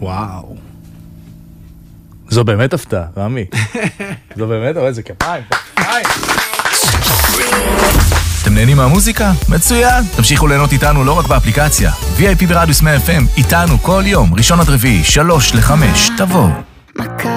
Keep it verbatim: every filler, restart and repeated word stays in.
וואו. זו באמת הפתעה, רמי. זו באמת, אבל זה כפיים, כפיים. אתם נהנים מהמוזיקה? מצוין! תמשיכו ליהנות איתנו לא רק באפליקציה. וי איי פי ברדיוס מאה אף אם, איתנו כל יום, ראשון עד רביעי, שלוש לחמש, תבואו.